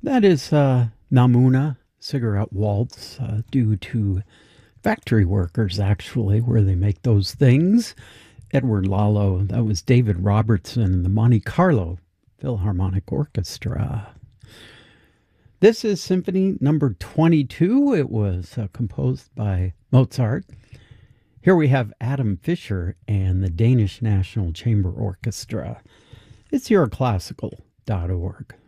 That is Namuna Cigarette Waltz, due to factory workers, actually, where they make those things. Edward Lalo, that was David Robertson and the Monte Carlo Philharmonic Orchestra. This is Symphony number 22. It was composed by Mozart. Here we have Adam Fischer and the Danish National Chamber Orchestra. It's yourclassical.org.